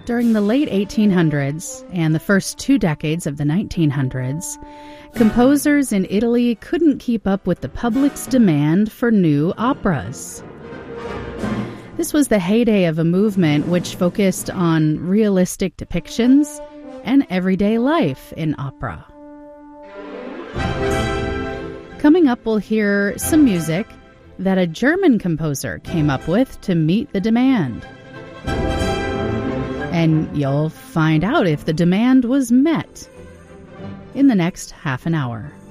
During the late 1800s and the first 2 decades of the 1900s, composers in Italy couldn't keep up with the public's demand for new operas. This was the heyday of a movement which focused on realistic depictions and everyday life in opera. Coming up, we'll hear some music that a German composer came up with to meet the demand. And you'll find out if the demand was met in the next half an hour.